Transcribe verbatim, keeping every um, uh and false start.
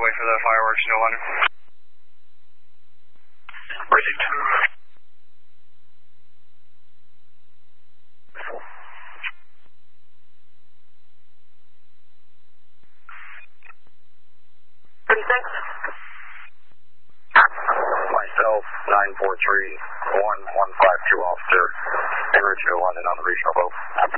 wait for the fireworks, no one. Received. thirty-six. Myself, nine four three one one five two officer, in Richmond, London on the regional boat.